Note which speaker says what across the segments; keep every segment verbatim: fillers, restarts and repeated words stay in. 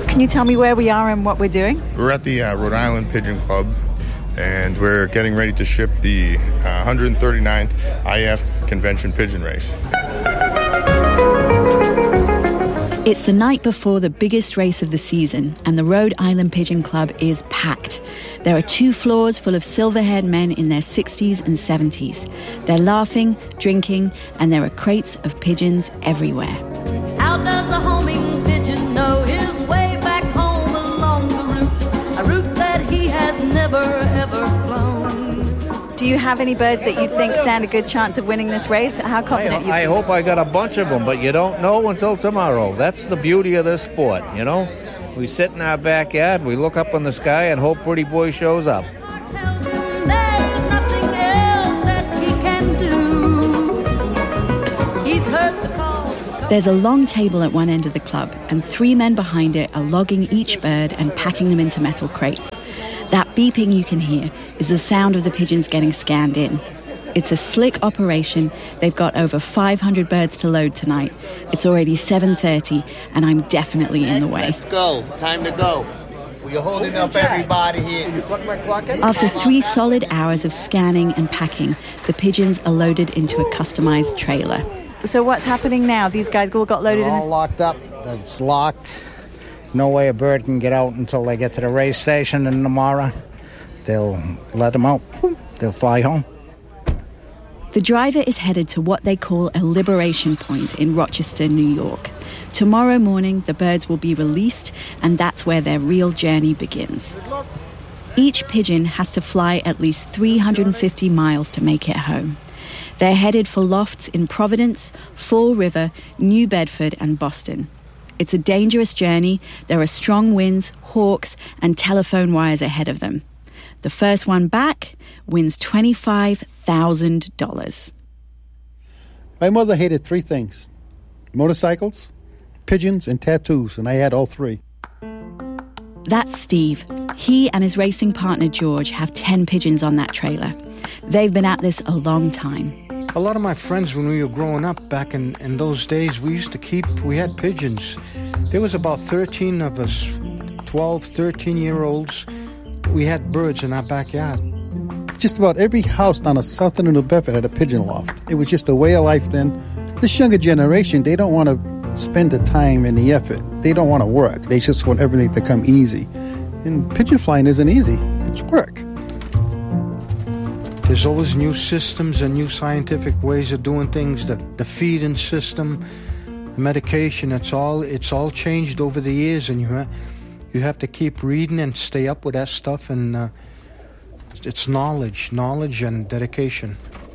Speaker 1: Can you tell me where we are and what we're doing?
Speaker 2: We're at the uh, Rhode Island Pigeon Club, and we're getting ready to ship the uh, one hundred thirty-ninth I F Convention Pigeon Race.
Speaker 1: It's the night before the biggest race of the season, and the Rhode Island Pigeon Club is packed. There are two floors full of silver-haired men in their sixties and seventies. They're laughing, drinking, and there are crates of pigeons everywhere.
Speaker 3: How does a homing pigeon know his way back home along the route, a route that he has never, ever flown?
Speaker 1: Do you have any birds that you think stand a good chance of winning this race? How confident
Speaker 4: I,
Speaker 1: you
Speaker 4: I
Speaker 1: feel?
Speaker 4: hope I got a bunch of them, but you don't know until tomorrow. That's the beauty of this sport, you know? We sit in our backyard, we look up in the sky and hope Pretty Boy shows up.
Speaker 1: There's a long table at one end of the club, and three men behind it are logging each bird and packing them into metal crates. That beeping you can hear is the sound of the pigeons getting scanned in. It's a slick operation. They've got over five hundred birds to load tonight. It's already seven thirty, and I'm definitely in the way.
Speaker 5: Let's go. Time to go. We're holding up everybody here. You plug my clock in?
Speaker 1: After three solid hours of scanning and packing, the pigeons are loaded into a customized trailer. So what's happening now? These guys all got loaded
Speaker 6: They're
Speaker 1: in
Speaker 6: all
Speaker 1: the...
Speaker 6: locked up. It's locked. There's no way a bird can get out until they get to the race station, and tomorrow they'll let them out. They'll fly home.
Speaker 1: The driver is headed to what they call a liberation point in Rochester, New York. Tomorrow morning, the birds will be released, and that's where their real journey begins. Each pigeon has to fly at least three hundred fifty miles to make it home. They're headed for lofts in Providence, Fall River, New Bedford, and Boston. It's a dangerous journey. There are strong winds, hawks, and telephone wires ahead of them. The first one back wins twenty-five thousand dollars.
Speaker 7: My mother hated three things: motorcycles, pigeons, and tattoos, and I had all three.
Speaker 1: That's Steve. He and his racing partner George have ten pigeons on that trailer. They've been at this a long time.
Speaker 8: A lot of my friends, when we were growing up back in, in those days, we used to keep, we had pigeons. There was about thirteen of us, twelve, thirteen-year-olds. We had birds in our backyard.
Speaker 7: Just about every house down the south end of New Bedford had a pigeon loft. It was just a way of life then. This younger generation, they don't want to spend the time and the effort. They don't want to work. They just want everything to come easy. And pigeon flying isn't easy. It's work.
Speaker 8: There's always new systems and new scientific ways of doing things. The, the feeding system, the medication, it's all it's all changed over the years, and you ha- you have to keep reading and stay up with that stuff. And uh, it's knowledge, knowledge and dedication.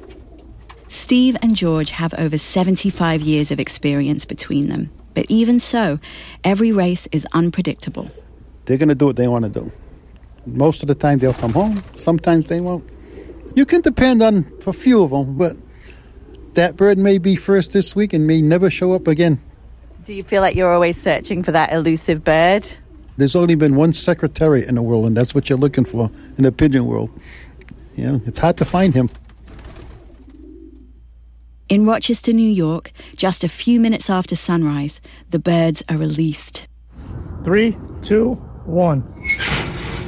Speaker 1: Steve and George have over seventy-five years of experience between them. But even so, every race is unpredictable.
Speaker 7: They're going to do what they want to do. Most of the time they'll come home. Sometimes they won't. You can depend on a few of them, but that bird may be first this week and may never show up again.
Speaker 1: Do you feel like you're always searching for that elusive bird?
Speaker 7: There's only been one secretariat in the world, and that's what you're looking for in the pigeon world. You know, it's hard to find him.
Speaker 1: In Rochester, New York, just a few minutes after sunrise, the birds are released.
Speaker 9: Three, two, one.